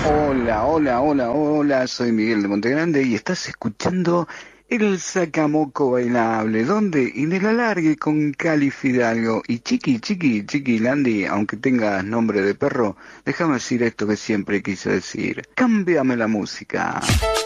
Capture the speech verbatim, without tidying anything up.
Hola, hola, hola, hola, soy Miguel de Montegrande y estás escuchando el Sacamoco Bailable, donde en el alargue con Cali Fidalgo y Chiqui, Chiqui, Chiqui Landy, aunque tengas nombre de perro, déjame decir esto que siempre quise decir, cámbiame la música.